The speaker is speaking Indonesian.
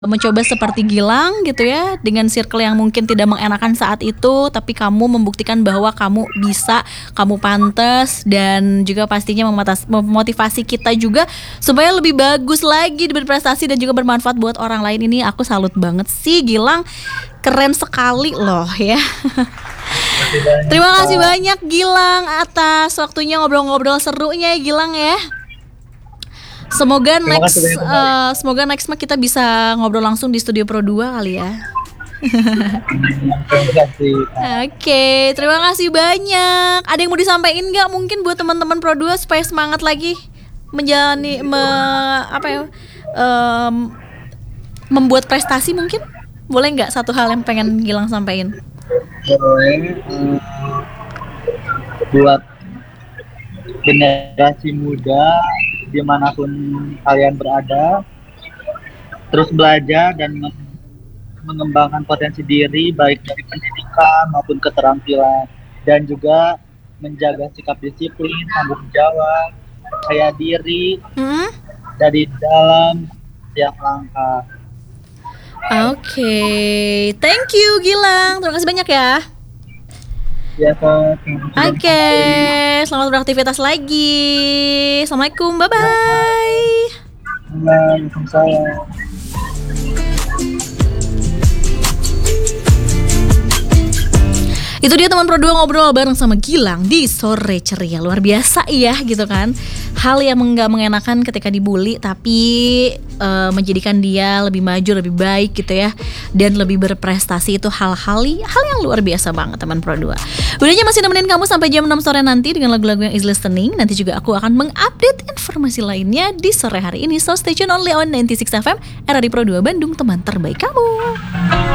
mencoba seperti Gilang gitu ya, dengan circle yang mungkin tidak mengenakan saat itu, tapi kamu membuktikan bahwa kamu bisa, kamu pantas, dan juga pastinya memotivasi kita juga supaya lebih bagus lagi berprestasi dan juga bermanfaat buat orang lain. Ini aku salut banget sih Gilang, keren sekali loh ya. Terima kasih banyak Gilang atas waktunya ngobrol-ngobrol serunya ya Gilang ya. Semoga next month kita bisa ngobrol langsung di Studio Pro 2 kali ya. Oke, terima kasih banyak. Ada yang mau disampaikan nggak mungkin buat teman-teman Pro 2 supaya semangat lagi menjalani membuat prestasi mungkin? Boleh nggak satu hal yang pengen Gilang sampaikan? Buat generasi muda dimanapun kalian berada, terus belajar dan mengembangkan potensi diri baik dari pendidikan maupun keterampilan, dan juga menjaga sikap disiplin, tanggung jawab, percaya diri dari dalam setiap langkah. Oke, thank you Gilang, terima kasih banyak ya. Oke, selamat beraktivitas lagi. Assalamualaikum, bye-bye. Waalaikumsalam. Itu dia teman Pro 2 ngobrol bareng sama Gilang di Sore Ceria. Luar biasa ya gitu kan. Hal yang gak mengenakan ketika dibully, tapi menjadikan dia lebih maju, lebih baik gitu ya, dan lebih berprestasi. Itu hal yang luar biasa banget teman Pro 2. Udahnya masih nemenin kamu sampai jam 6 sore nanti dengan lagu-lagu yang easy listening. Nanti juga aku akan mengupdate informasi lainnya di sore hari ini. So stay tune only on 96 FM, era di Pro 2 Bandung, teman terbaik kamu.